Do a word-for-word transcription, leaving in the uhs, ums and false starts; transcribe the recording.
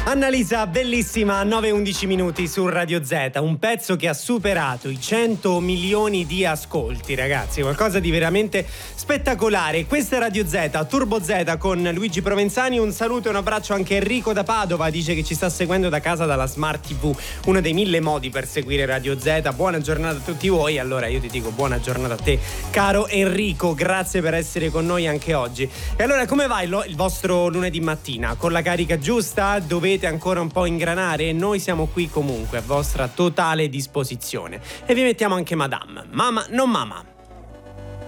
Annalisa, bellissima, nove e undici minuti su Radio Z, un pezzo che ha superato i cento milioni di ascolti, ragazzi, qualcosa di veramente spettacolare. Questa è Radio Z, Turbo Z con Luigi Provenzani. Un saluto e un abbraccio anche a Enrico da Padova, dice che ci sta seguendo da casa dalla Smart tivù, uno dei mille modi per seguire Radio Z. Buona giornata a tutti voi. Allora io ti dico buona giornata a te, caro Enrico, grazie per essere con noi anche oggi. E allora come va il, il vostro lunedì mattina? Con la carica giusta? Dovete ancora un po' ingranare? Noi siamo qui comunque a vostra totale disposizione e vi mettiamo anche Madame, mamma non mamma.